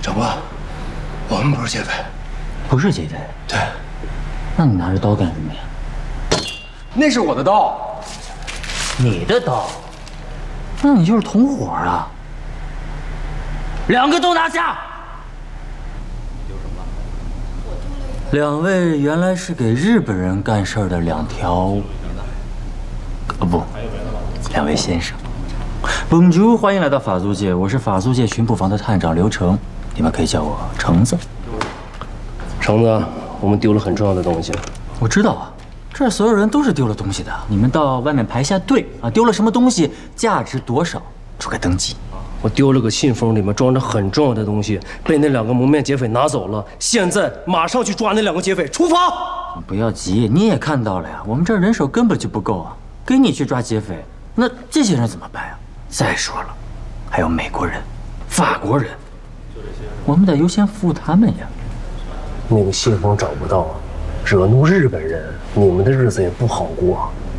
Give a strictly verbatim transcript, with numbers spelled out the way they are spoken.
长官，我们不是劫匪， 不是劫匪。 对， 那你拿着刀干什么呀？ 那是我的刀。 你的刀？那你就是同伙啊！两个都拿下！两位原来是给日本人干事的两条，呃不，两位先生。Bonjour， 欢迎来到法租界，我是法租界巡捕房的探长刘成，你们可以叫我橙子。 橙子，我们丢了很重要的东西。 我知道啊，这儿所有人都是丢了东西的。你们到外面排下队啊，丢了什么东西，价值多少，出个登记。 我丢了个信封，里面装着很重要的东西，被那两个蒙面劫匪拿走了。现在马上去抓那两个劫匪，出发！ 你不要急，你也看到了呀，我们这儿人手根本就不够啊，给你去抓劫匪，那这些人怎么办呀？再说了，还有美国人、法国人，我们得优先服务他们呀。 那个信封找不到，惹怒日本人，你们的日子也不好过。